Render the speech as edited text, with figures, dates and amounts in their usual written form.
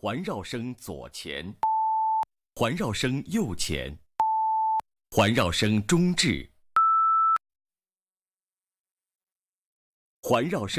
环绕声左前，环绕声右前，环绕声中置，环绕声